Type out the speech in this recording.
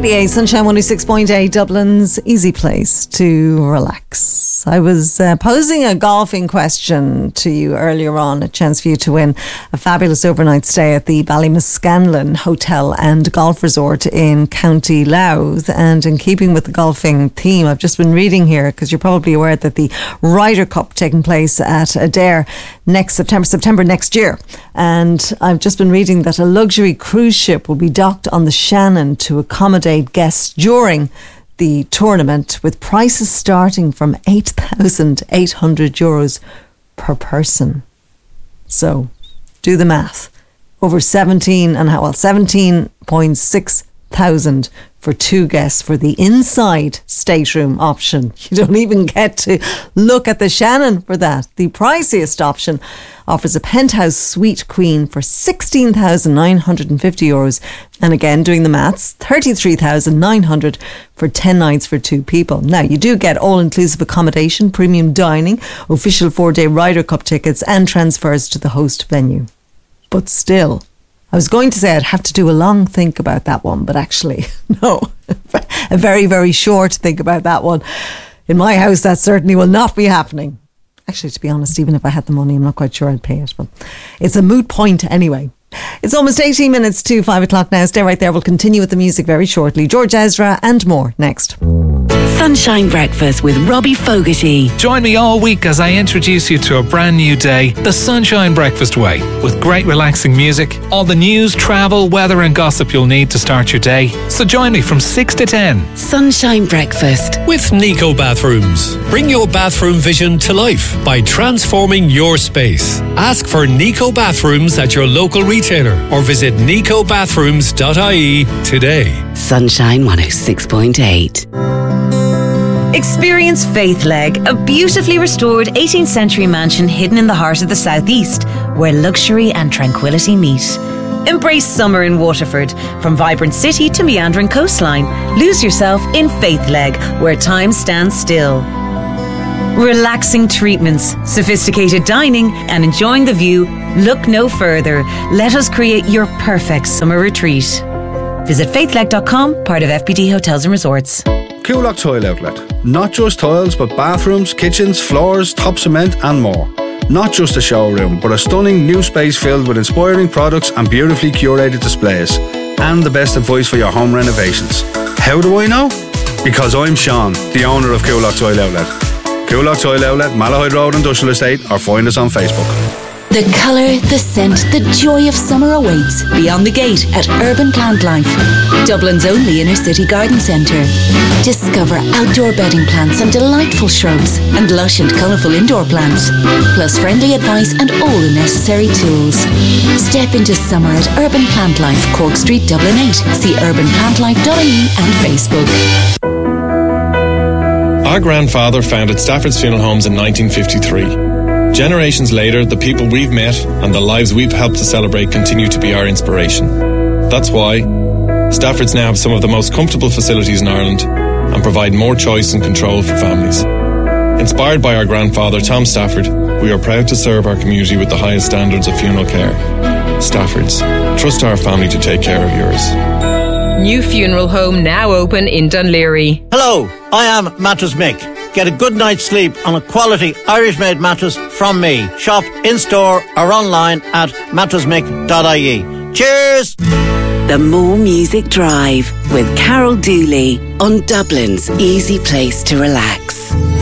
RTÉ Sunshine 106.8, Dublin's easy place to relax. I was posing a golfing question to you earlier on, a chance for you to win a fabulous overnight stay at the Ballymascanlon Hotel and Golf Resort in County Louth. And in keeping with the golfing theme, I've just been reading here, because you're probably aware that the Ryder Cup taking place at Adare next September next year. And I've just been reading that a luxury cruise ship will be docked on the Shannon to accommodate guests during the tournament, with prices starting from €8,800 per person. So do the math. Over 17.6 thousand for two guests for the inside stateroom option. You don't even get to look at the Shannon for that. The priciest option offers a penthouse suite queen for €16,950. And again, doing the maths, €33,900 for 10 nights for two people. Now, you do get all-inclusive accommodation, premium dining, official 4-day Ryder Cup tickets and transfers to the host venue. But still, I was going to say I'd have to do a long think about that one, but actually, no, a very, very short think about that one. In my house, that certainly will not be happening. Actually, to be honest, even if I had the money, I'm not quite sure I'd pay it, but it's a moot point anyway. It's almost 18 minutes to 5 o'clock now. Stay right there. We'll continue with the music very shortly. George Ezra and more next. Sunshine Breakfast with Robbie Fogarty. Join me all week as I introduce you to a brand new day, the Sunshine Breakfast way, with great relaxing music, all the news, travel, weather and gossip you'll need to start your day. So join me from 6 to 10. Sunshine Breakfast with Nico Bathrooms. Bring your bathroom vision to life by transforming your space. Ask for Nico Bathrooms at your local retailer or visit nicobathrooms.ie today. Sunshine 106.8. Experience Faithleg, a beautifully restored 18th century mansion hidden in the heart of the southeast, where luxury and tranquility meet. Embrace summer in Waterford. From vibrant city to meandering coastline, lose yourself in Faithleg, where time stands still. Relaxing treatments, sophisticated dining and enjoying the view. Look no further. Let us create your perfect summer retreat. Visit faithleg.com, part of FBD Hotels and Resorts. Coolock Tile Outlet. Not just tiles, but bathrooms, kitchens, floors, top cement and more. Not just a showroom, but a stunning new space filled with inspiring products and beautifully curated displays. And the best advice for your home renovations. How do I know? Because I'm Sean, the owner of Coolock Tile Outlet. Coolock Tile Outlet, Malahide Road Industrial Estate, or find us on Facebook. The colour, the scent, the joy of summer awaits beyond the gate at Urban Plant Life, Dublin's only inner city garden centre. Discover outdoor bedding plants and delightful shrubs and lush and colourful indoor plants, plus friendly advice and all the necessary tools. Step into summer at Urban Plant Life, Cork Street, Dublin 8. See urbanplantlife.ie and Facebook. Our grandfather founded Stafford's Funeral Homes in 1953. Generations later, the people we've met and the lives we've helped to celebrate continue to be our inspiration. That's why Stafford's now have some of the most comfortable facilities in Ireland and provide more choice and control for families. Inspired by our grandfather, Tom Stafford, we are proud to serve our community with the highest standards of funeral care. Stafford's. Trust our family to take care of yours. New funeral home now open in Dunleary. Hello, I am Mattress Mick. Get a good night's sleep on a quality Irish-made mattress from me. Shop in-store or online at mattressmick.ie. Cheers! The More Music Drive with Carol Dooley on Dublin's easy place to relax.